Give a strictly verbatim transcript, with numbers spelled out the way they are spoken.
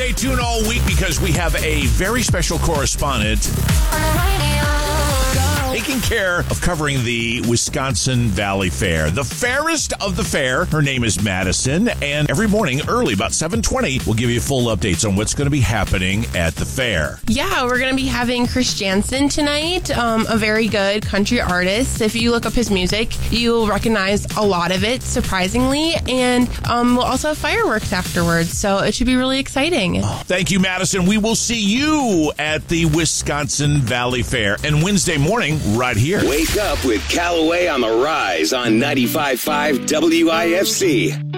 Stay tuned all week because we have a very special correspondent taking care of covering the Wisconsin Valley Fair, the fairest of the fair. Her name is Madison, and every morning early, about seven twenty, we'll give you full updates on what's going to be happening at the fair. Yeah, we're going to be having Chris Jansen tonight, um, a very good country artist. If you look up his music, you'll recognize a lot of it, surprisingly, and um, we'll also have fireworks afterwards, so it should be really exciting. Oh, thank you, Madison. We will see you at the Wisconsin Valley Fair, and Wednesday morning, right here. Wake up with Callaway on the Rise on ninety-five point five W I F C.